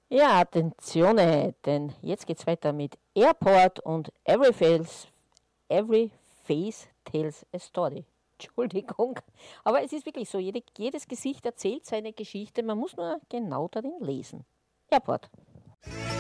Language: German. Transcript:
Ja, attenzione, denn jetzt geht's weiter mit Airport und every face tells a story. Entschuldigung, aber es ist wirklich so, jedes Gesicht erzählt seine Geschichte, man muss nur genau darin lesen. Airport.